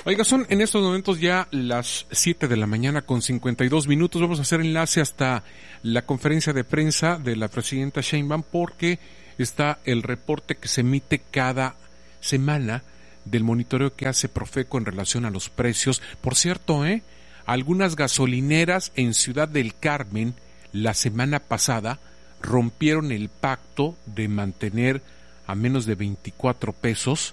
Oiga, son en estos momentos ya las 7 de la mañana con 52 minutos. Vamos a hacer enlace hasta la conferencia de prensa de la presidenta Sheinbaum porque está el reporte que se emite cada semana del monitoreo que hace Profeco en relación a los precios. Por cierto, algunas gasolineras en Ciudad del Carmen la semana pasada rompieron el pacto de mantener a menos de 24 pesos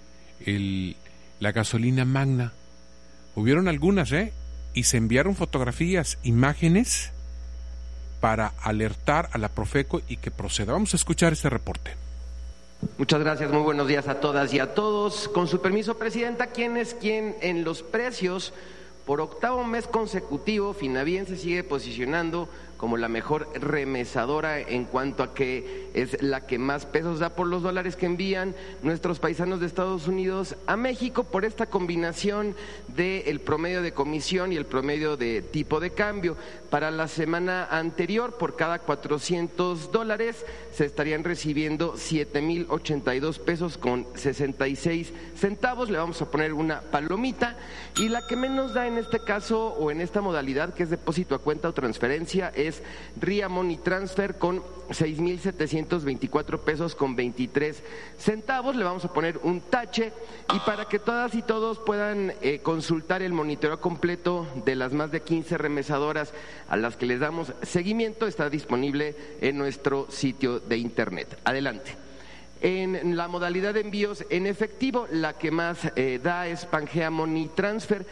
la gasolina magna. Hubieron algunas, y se enviaron fotografías, imágenes para alertar a la Profeco y que proceda. Vamos a escuchar este reporte. Muchas gracias, muy buenos días a todas y a todos. Con su permiso, Presidenta, ¿quién es quién en los precios? Por octavo mes consecutivo, Finavien se sigue posicionando como la mejor remesadora en cuanto a que es la que más pesos da por los dólares que envían nuestros paisanos de Estados Unidos a México por esta combinación del promedio de comisión y el promedio de tipo de cambio. Para la semana anterior, por cada $400 se estarían recibiendo 7,082 pesos con 66 centavos. Le vamos a poner una palomita y la que menos da en este caso o en esta modalidad que es depósito a cuenta o transferencia es RIA Money Transfer con 6,724 pesos con 23 centavos. Le vamos a poner un tache y para que todas y todos puedan consultar el monitoreo completo de las más de 15 remesadoras a las que les damos seguimiento, está disponible en nuestro sitio de internet. Adelante. En la modalidad de envíos en efectivo, la que más da es Pangea Money Transfer,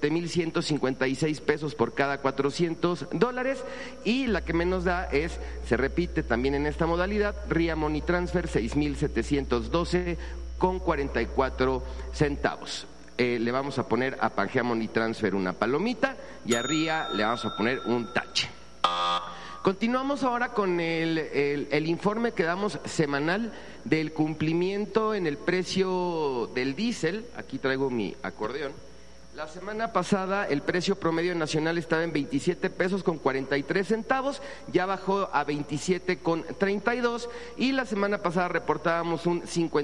7,156 pesos por cada $400, y la que menos da se repite también en esta modalidad, RIA Money Transfer, 6,712 con 44 centavos. Le vamos a poner a Pangea Money Transfer una palomita y a RIA le vamos a poner un tache. Continuamos ahora con el informe que damos semanal del cumplimiento en el precio del diésel. Aquí traigo mi acordeón. La semana pasada el precio promedio nacional estaba en 27 pesos con 43 centavos, ya bajó a 27 con 32 y la semana pasada reportábamos un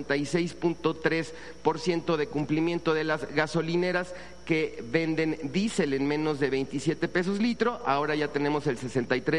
56.3% de cumplimiento de las gasolineras que venden diésel en menos de 27 pesos litro. Ahora ya tenemos el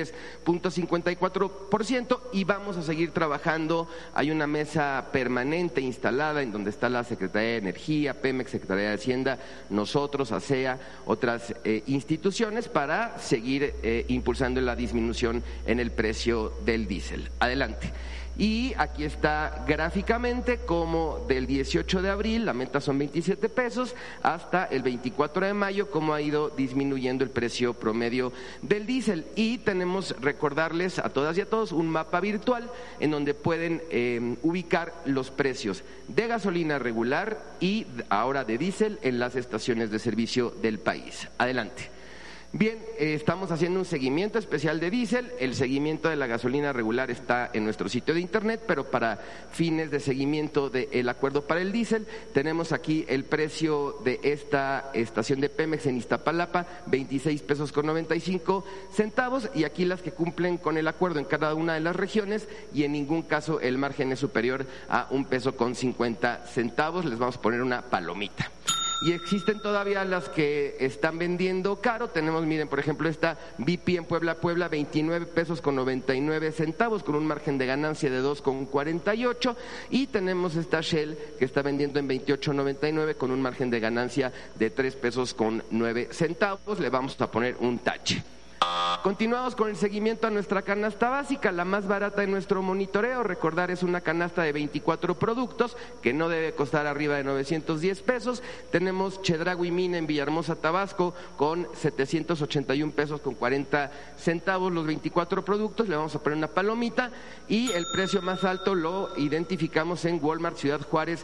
63.54% y vamos a seguir trabajando. Hay una mesa permanente instalada en donde está la Secretaría de Energía, Pemex, Secretaría de Hacienda, nosotros, ASEA, otras instituciones para seguir impulsando la disminución en el precio del diésel. Adelante. Y aquí está gráficamente como del 18 de abril, la meta son 27 pesos, hasta el 24 de mayo, cómo ha ido disminuyendo el precio promedio del diésel. Y tenemos, recordarles a todas y a todos, un mapa virtual en donde pueden ubicar los precios de gasolina regular y ahora de diésel en las estaciones de servicio del país. Adelante. Bien, estamos haciendo un seguimiento especial de diésel. El seguimiento de la gasolina regular está en nuestro sitio de internet, pero para fines de seguimiento del acuerdo para el diésel, tenemos aquí el precio de esta estación de Pemex en Iztapalapa, 26 pesos con 95 centavos, y aquí las que cumplen con el acuerdo en cada una de las regiones, y en ningún caso el margen es superior a 1 peso con 50 centavos. Les vamos a poner una palomita. Y existen todavía las que están vendiendo caro. Tenemos, miren, por ejemplo, esta BP en Puebla, 29 pesos con 99 centavos, con un margen de ganancia de 2,48. Y tenemos esta Shell que está vendiendo en 28,99 con un margen de ganancia de 3 pesos con 9 centavos. Le vamos a poner un tache. Continuamos con el seguimiento a nuestra canasta básica, la más barata de nuestro monitoreo. Recordar, es una canasta de 24 productos que no debe costar arriba de 910 pesos. Tenemos Chedraui Mina en Villahermosa, Tabasco, con 781 pesos con 40 centavos los 24 productos. Le vamos a poner una palomita. Y el precio más alto lo identificamos en Walmart Ciudad Juárez,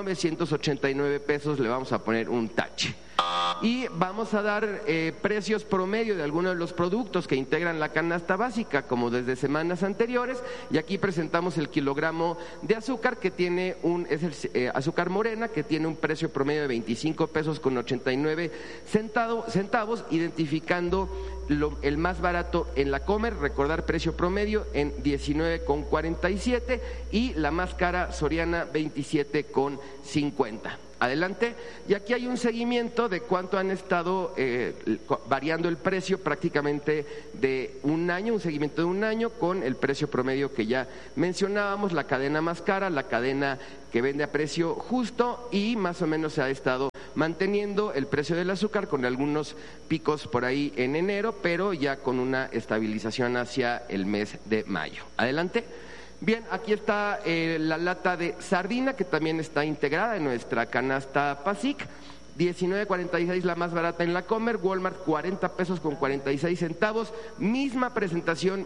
989 pesos. Le vamos a poner un tache. Y vamos a dar precios promedio de algunos de los productos que integran la canasta básica, como desde semanas anteriores. Y aquí presentamos el kilogramo de azúcar, que tiene azúcar morena, que tiene un precio promedio de 25 pesos con 89 centavos, identificando el más barato en la Comer, recordar precio promedio en 19,47, y la más cara Soriana 27,50. Adelante. Y aquí hay un seguimiento de cuánto han estado variando el precio prácticamente de un año, un seguimiento de un año con el precio promedio que ya mencionábamos, la cadena más cara, la cadena que vende a precio justo, y más o menos se ha estado manteniendo el precio del azúcar con algunos picos por ahí en enero, pero ya con una estabilización hacia el mes de mayo. Adelante. Bien, aquí está la lata de sardina, que también está integrada en nuestra canasta PASIC. 19.46 la más barata en la Comer, Walmart 40 pesos con 46 centavos, misma presentación,